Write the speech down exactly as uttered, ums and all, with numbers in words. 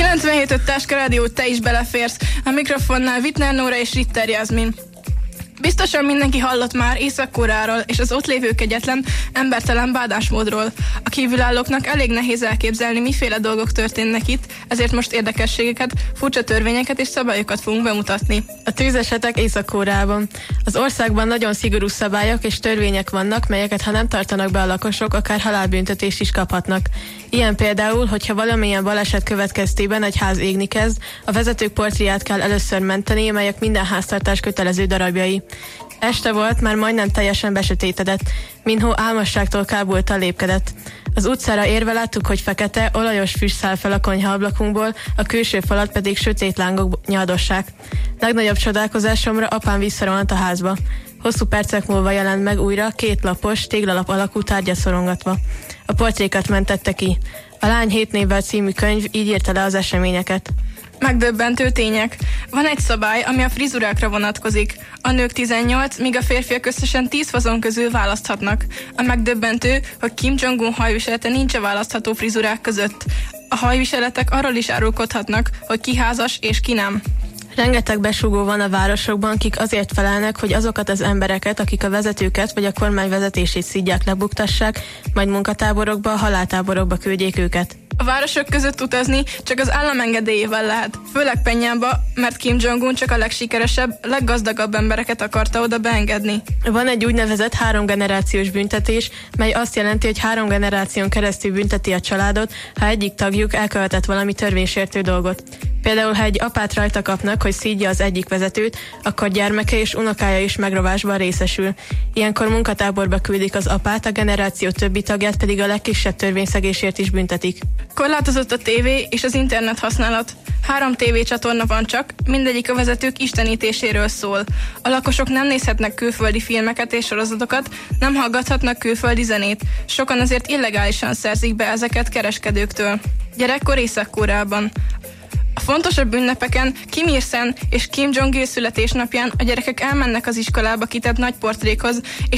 kilencvenhét öt Táska Rádió, te is beleférsz. A mikrofonnál Wittner Nóra és Ritter Jászmin. Biztosan mindenki hallott már Észak-Koreáról és az ott lévő kegyetlen, embertelen bánásmódról. A kívülállóknak elég nehéz elképzelni, miféle dolgok történnek itt, ezért most érdekességeket, furcsa törvényeket és szabályokat fogunk bemutatni. A tűzesetek Észak-Koreában. Az országban nagyon szigorú szabályok és törvények vannak, melyeket ha nem tartanak be a lakosok, akár halálbüntetést is kaphatnak. Ilyen például, hogyha valamilyen baleset következtében egy ház égni kezd, a vezetők portréját kell először menteni, melyek minden háztartás kötelező darabjai. Este volt, már majdnem teljesen besötétedett. Minho álmosságtól kábultan lépkedett. Az utcára érve láttuk, hogy fekete, olajos füst száll fel a konyhaablakуnkból, a külső falat pedig sötét lángok nyaldossák. Legnagyobb csodálkozásomra apám visszarohant a házba. Hosszú percek múlva jelent meg újra, két lapos, téglalap alakú tárgyat szorongatva. A portrékat mentette ki. A Lány hét névvel című könyv így írta le az eseményeket. Megdöbbentő tények. Van egy szabály, ami a frizurákra vonatkozik. A nők tizennyolc, míg a férfiak összesen tíz fazon közül választhatnak. A megdöbbentő, hogy Kim Jong-un hajviselete nincs a választható frizurák között. A hajviseletek arról is árulkodhatnak, hogy ki házas és ki nem. Rengeteg besúgó van a városokban, akik azért felelnek, hogy azokat az embereket, akik a vezetőket vagy a kormány vezetését szidják, lebuktassák, majd munkatáborokba, haláltáborokba küldjék őket. A városok között utazni csak az állam engedélyével lehet, főleg Pennyánba, mert Kim Jong-un csak a legsikeresebb, leggazdagabb embereket akarta oda beengedni. Van egy úgynevezett három generációs büntetés, mely azt jelenti, hogy három generáción keresztül bünteti a családot, ha egyik tagjuk elkövetett valami törvénysértő dolgot. Például, ha egy apát rajta kapnak, hogy szídja az egyik vezetőt, akkor gyermeke és unokája is megrovásban részesül. Ilyenkor munkatáborba küldik az apát, a generáció többi tagját pedig a legkisebb törvényszegésért is büntetik. Korlátozott a tévé és az internet használat. Három tévécsatorna van csak, mindegyik a vezetők istenítéséről szól. A lakosok nem nézhetnek külföldi filmeket és sorozatokat, nem hallgathatnak külföldi zenét. Sokan azért illegálisan szerzik be ezeket kereskedőktől. Gyerekkor Észak-Koreában. A fontosabb ünnepeken Kim Il-sen és Kim Jong-il születésnapján a gyerekek elmennek az iskolába kitett nagy portrékhoz, és